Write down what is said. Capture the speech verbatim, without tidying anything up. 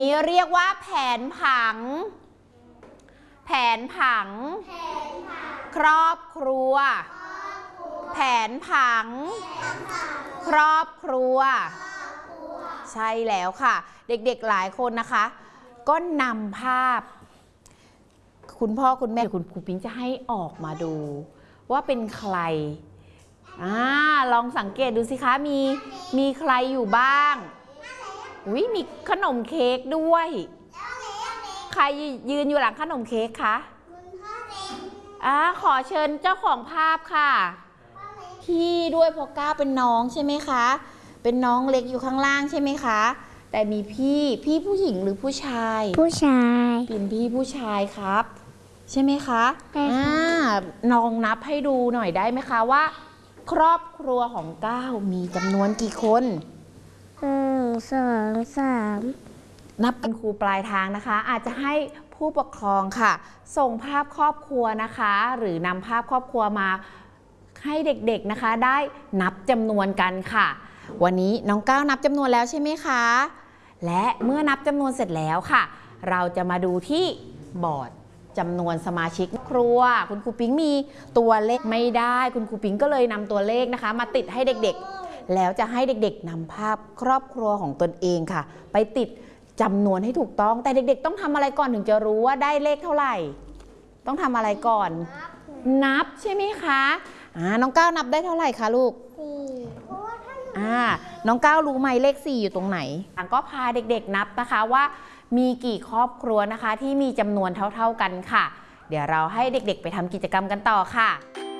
นี้เรียกว่าแผนผังแผนผังครอบครัวแผนผังครอบครัวใช่แล้วค่ะเด็กๆหลายคนนะคะก็นำภาพคุณพ่อคุณแม่คุณครูปิ๊งจะให้ออกมาดูว่าเป็นใครอ่าลองสังเกตดูสิคะมีมีใครอยู่บ้างอุ้ยมีขนมเค้กด้วยใครยืนอยู่หลังขนมเค้กคะอ่าขอเชิญเจ้าของภาพค่ะพี่ด้วยเพราะก้าวเป็นน้องใช่ไหมคะเป็นน้องเล็กอยู่ข้างล่างใช่ไหมคะแต่มีพี่พี่ผู้หญิงหรือผู้ชายผู้ชายเป็นพี่ผู้ชายครับใช่ไหมคะใช่ค่ะลองนับให้ดูหน่อยได้ไหมคะว่าครอบครัวของก้าวมีจำนวนกี่คนหนึ่งสองสามนับเป็นครูปลายทางนะคะอาจจะให้ผู้ปกครองค่ะส่งภาพครอบครัวนะคะหรือนำภาพครอบครัวมาให้เด็กๆนะคะได้นับจำนวนกันค่ะวันนี้น้องก้าวนับจำนวนแล้วใช่ไหมคะและเมื่อนับจำนวนเสร็จแล้วค่ะเราจะมาดูที่บอร์ดจำนวนสมาชิกครัวคุณครูปิ๊งมีตัวเลขไม่ได้คุณครูปิ๊งก็เลยนำตัวเลขนะคะมาติดให้เด็กๆแล้วจะให้เด็กๆนำภาพครอบครัวของตนเองค่ะไปติดจำนวนให้ถูกต้องแต่เด็กๆต้องทำอะไรก่อนถึงจะรู้ว่าได้เลขเท่าไหร่ต้องทำอะไรก่อนนับใช่ไหมคะอ่าน้องก้าวนับได้เท่าไหร่คะลูกสี่อ่าน้องก้าวรู้ไหมเลขสี่อยู่ตรงไหนก็พาเด็กๆนับนะคะว่ามีกี่ครอบครัวนะคะที่มีจำนวนเท่าๆกันค่ะเดี๋ยวเราให้เด็กๆไปทำกิจกรรมกันต่อค่ะ